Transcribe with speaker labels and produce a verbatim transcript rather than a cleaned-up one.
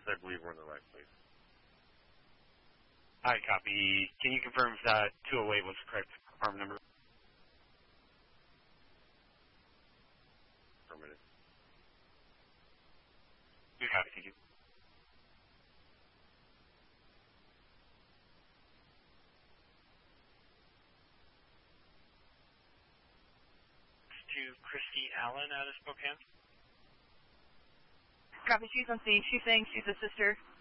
Speaker 1: I believe we're in the right place.
Speaker 2: Hi, copy. Can you confirm if that two oh eight was the correct apartment number?
Speaker 1: Affirmative.
Speaker 2: Good copy, thank you. To Christy Allen out of Spokane.
Speaker 3: Copy, she's on scene. She's saying she's a sister.